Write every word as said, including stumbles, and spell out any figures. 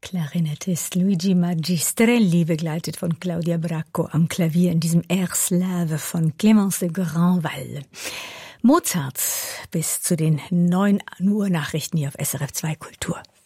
Klarinettist Luigi Magistrelli, begleitet von Claudia Bracco am Klavier in diesem Air Slave von Clémence de Grandval. Mozart bis zu den neun Uhr Nachrichten hier auf S R F zwei Kultur.